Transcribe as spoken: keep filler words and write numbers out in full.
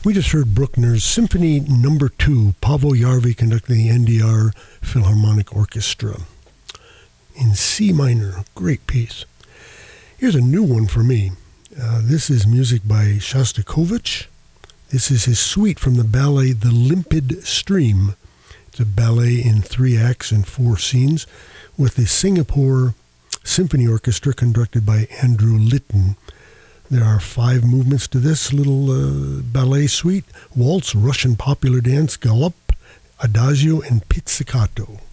We just heard Bruckner's Symphony Number Two, Paavo Järvi conducting the N D R Philharmonic Orchestra in C minor. Great piece. Here's a new one for me. Uh, this is music by Shostakovich. This is his suite from the ballet The Limpid Stream. It's a ballet in three acts and four scenes with the Singapore Symphony Orchestra conducted by Andrew Litton. There are five movements to this little uh, ballet suite: waltz, Russian popular dance, galop, adagio, and pizzicato.